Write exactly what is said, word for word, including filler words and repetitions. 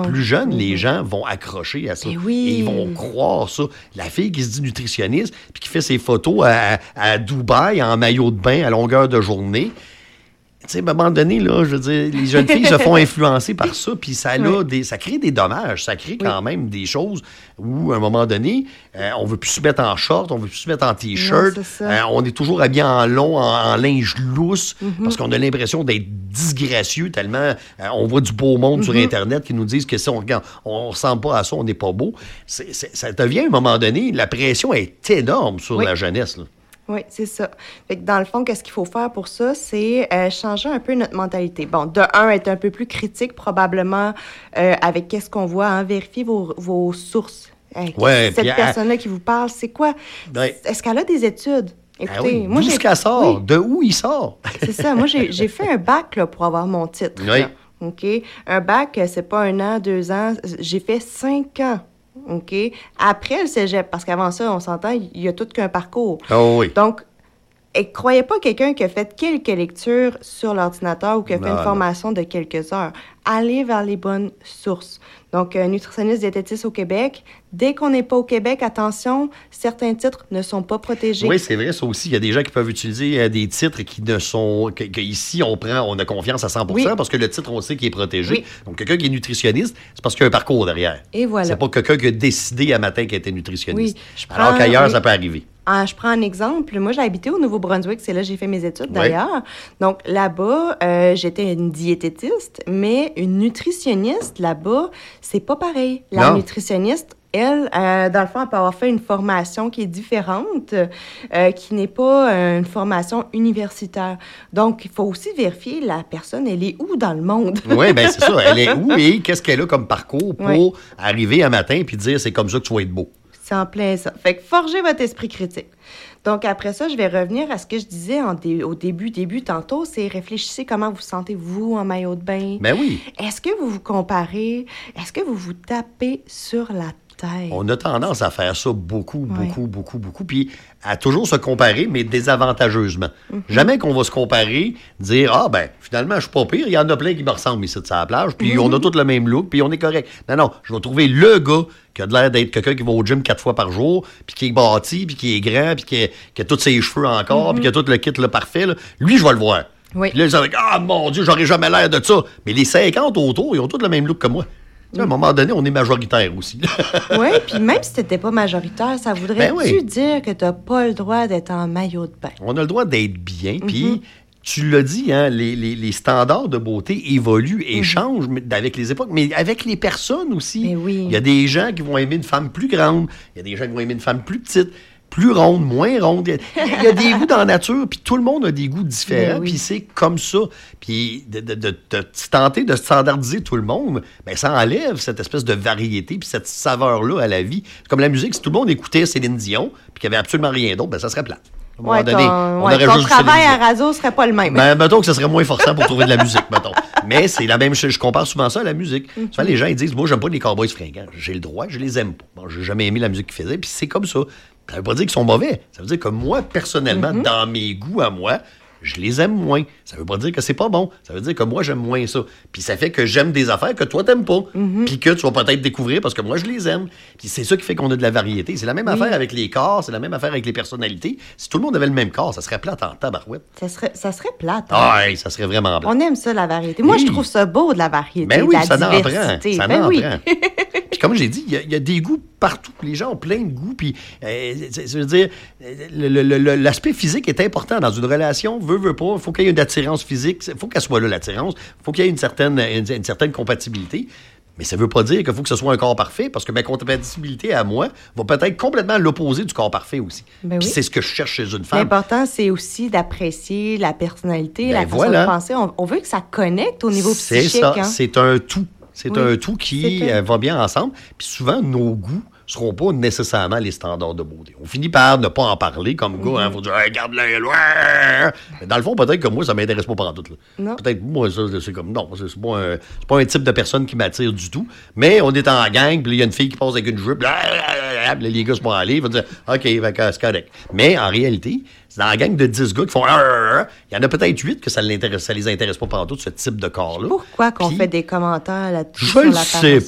plus jeune, mm-hmm. les gens vont accrocher à ça. Et, oui. et ils vont croire ça. La fille qui se dit nutritionniste puis qui fait ses photos à, à Dubaï en maillot de bain à longueur de journée, tu sais, à un moment donné, là, je veux dire, les jeunes filles se font influencer par ça, puis ça, oui. des, ça crée des dommages, ça crée quand oui. même des choses où, à un moment donné, euh, on ne veut plus se mettre en short, on ne veut plus se mettre en T-shirt, non, euh, on est toujours habillé en long, en, en linge lousse, mm-hmm. parce qu'on a l'impression d'être disgracieux tellement euh, on voit du beau monde mm-hmm. sur Internet qui nous disent que si on regarde, on ne ressemble pas à ça, on n'est pas beau. C'est, c'est, ça devient, à un moment donné, la pression est énorme sur oui. la jeunesse, là. Oui, c'est ça. Fait que dans le fond, qu'est-ce qu'il faut faire pour ça? C'est euh, changer un peu notre mentalité. Bon, de un, être un peu plus critique, probablement, euh, avec qu'est-ce qu'on voit, hein? Vérifier vos, vos sources. Euh, ouais, cette puis, personne-là euh... qui vous parle, c'est quoi? Ouais. Est-ce qu'elle a des études? Écoutez, ah oui. moi, d'où j'ai... qu'elle sort? Oui. De où il sort? C'est ça. Moi, j'ai, j'ai fait un bac là, pour avoir mon titre. Oui. Là. OK? Un bac, c'est pas un an, deux ans. J'ai fait cinq ans. OK? Après le cégep, parce qu'avant ça, on s'entend, il y a tout qu'un parcours. Oh oui. Donc, et croyez pas quelqu'un qui a fait quelques lectures sur l'ordinateur ou qui a fait non, une formation non. de quelques heures. Allez vers les bonnes sources. Donc, un nutritionniste diététiste au Québec, dès qu'on n'est pas au Québec, attention, certains titres ne sont pas protégés. Oui, c'est vrai, ça aussi. Il y a des gens qui peuvent utiliser euh, des titres qui ne sont... Que, que ici, on prend, on a confiance à cent pour cent oui. parce que le titre, on sait qu'il est protégé. Oui. Donc, quelqu'un qui est nutritionniste, c'est parce qu'il y a un parcours derrière. Et voilà. C'est pas quelqu'un qui a décidé à matin qu'il était nutritionniste. Oui. Je prends, alors qu'ailleurs, oui. ça peut arriver. Ah, je prends un exemple. Moi, j'ai habité au Nouveau-Brunswick. C'est là que j'ai fait mes études, d'ailleurs. Oui. Donc, là-bas, euh, j'étais une diététiste, mais une nutritionniste, là-bas, c'est pas pareil. La non. nutritionniste, elle, euh, dans le fond, elle peut avoir fait une formation qui est différente, euh, qui n'est pas euh, une formation universitaire. Donc, il faut aussi vérifier la personne, elle est où dans le monde? Oui, bien, c'est ça. Elle est où et qu'est-ce qu'elle a comme parcours pour oui. arriver un matin et dire c'est comme ça que tu vas être beau. C'est en plein ça. Fait que forgez votre esprit critique. Donc, après ça, je vais revenir à ce que je disais en dé- au début, début tantôt, c'est réfléchissez comment vous sentez-vous en maillot de bain. Ben oui. Est-ce que vous vous comparez? Est-ce que vous vous tapez sur la tête? On a tendance à faire ça beaucoup, beaucoup, ouais. beaucoup, beaucoup, puis à toujours se comparer, mais désavantageusement. Mm-hmm. Jamais qu'on va se comparer, dire « Ah, ben, finalement, je suis pas pire, il y en a plein qui me ressemblent ici sur la plage, puis mm-hmm. on a tous le même look, puis on est correct. » Non, non, je vais trouver le gars qui a l'air d'être quelqu'un qui va au gym quatre fois par jour, puis qui est bâti, puis qui est grand, puis qui a, qui a tous ses cheveux encore, mm-hmm. puis qui a tout le kit là, parfait. Là. Lui, je vais le voir. Oui. Puis là, ils sont avec « Ah, mon Dieu, j'aurais jamais l'air de ça. » Mais les cinquante autour, ils ont tous le même look que moi. Tu sais, à un moment donné, on est majoritaire aussi. Oui, puis même si tu n'étais pas majoritaire, ça voudrait-tu ben oui. dire que tu n'as pas le droit d'être en maillot de bain? On a le droit d'être bien, mm-hmm. puis tu l'as dit, hein, les, les, les standards de beauté évoluent et mm-hmm. changent avec les époques, mais avec les personnes aussi. Mais oui. Il y a des gens qui vont aimer une femme plus grande, il y a des gens qui vont aimer une femme plus petite, plus ronde, moins ronde. Il y a, il y a des goûts dans la nature, puis tout le monde a des goûts différents, puis oui. c'est comme ça. Puis de, de, de, de tenter de standardiser tout le monde, bien, ça enlève cette espèce de variété, puis cette saveur-là à la vie. C'est comme la musique, si tout le monde écoutait Céline Dion, puis qu'il n'y avait absolument rien d'autre, bien, ça serait plate. À un moment ouais, donné, ton, on ouais, aurait ton juste travail à radio serait pas le même. Ben, mettons que ce serait moins forçant pour trouver de la musique, mettons. Mais c'est la même chose. Je compare souvent ça à la musique. Mm-hmm. Souvent, les gens ils disent, moi, j'aime pas les cowboys fringants. J'ai le droit, je les aime pas. Bon, j'ai jamais aimé la musique qu'ils faisaient, puis c'est comme ça. Ça veut pas dire qu'ils sont mauvais. Ça veut dire que moi, personnellement, mm-hmm. dans mes goûts à moi, je les aime moins. Ça veut pas dire que c'est pas bon. Ça veut dire que moi, j'aime moins ça. Puis ça fait que j'aime des affaires que toi, t'aimes pas. Mm-hmm. Puis que tu vas peut-être découvrir parce que moi, je les aime. Puis c'est ça qui fait qu'on a de la variété. C'est la même oui. affaire avec les corps, c'est la même affaire avec les personnalités. Si tout le monde avait le même corps, ça serait plate en tabarouette. Ça serait, ça serait plate. Hein? Ah, oui, ça serait vraiment plate. On aime ça, la variété. Moi, oui. je trouve ça beau, de la variété. Ben oui, de la ça diversité. en prend. Ça ben en oui. prend. Puis comme j'ai dit, il y, y a des goûts partout. Les gens ont plein de goûts. Puis, euh, je veux dire, le, le, le, l'aspect physique est important dans une relation. Veut, veut pas. Il faut qu'il y ait une attirance physique. Il faut qu'elle soit là, l'attirance. Il faut qu'il y ait une certaine, une, une certaine compatibilité. Mais ça ne veut pas dire qu'il faut que ce soit un corps parfait, parce que ma compatibilité à moi va peut-être complètement l'opposé du corps parfait aussi. Ben Puis oui. c'est ce que je cherche chez une femme. L'important, c'est aussi d'apprécier la personnalité, ben la façon voilà. de penser. On, on veut que ça connecte au niveau c'est psychique. C'est ça. Hein? C'est un tout. C'est oui. un tout qui un... va bien ensemble. Puis souvent, nos goûts ne seront pas nécessairement les standards de beauté. On finit par ne pas en parler comme mm-hmm. gars. Il hein, faut dire hey, « Regarde-le, loin! » Mais dans le fond, peut-être que moi, ça ne m'intéresse pas pendant tout. Là. Peut-être moi, ça, c'est comme... Non, c'est, c'est, pas un, c'est pas un type de personne qui m'attire du tout. Mais on est en gang, puis il y a une fille qui passe avec une jupe. Là, les gars se vont aller. Ils vont dire « OK, c'est correct. » Mais en réalité... C'est dans la gang de dix gars qui font... Il y en a peut-être huit que ça ne les intéresse pas pendant tout, ce type de corps-là. Pourquoi qu'on Puis, fait des commentaires là-dessus je sur la Je sais